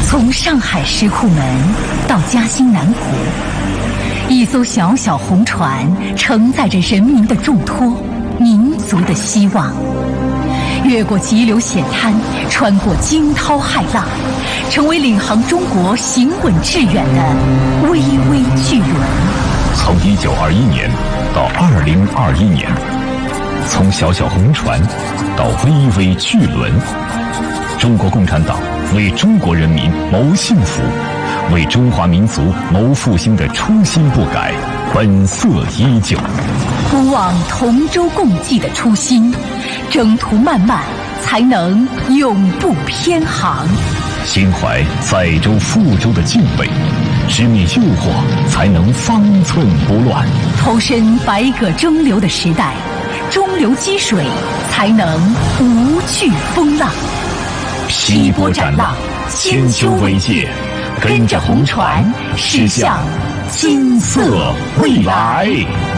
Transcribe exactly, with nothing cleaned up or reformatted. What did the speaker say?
从上海石库门到嘉兴南湖，一艘小小红船承载着人民的重托，民族的希望。越过急流险滩，穿过惊涛骇浪，成为领航中国行稳致远的巍巍巨轮。 从一九二一年到二零二一年，从小小红船到巍巍巨轮，中国共产党为中国人民谋幸福，为中华民族谋复兴的初心不改，本色依旧。 不忘同舟共济的初心，征途漫漫才能永不偏航。 心怀载舟覆舟的敬畏，直面诱惑才能方寸不乱。 投身百舸争流的时代，中流击水才能无惧风浪。劈波斩浪，千秋危界，跟着红船驶向金色未来。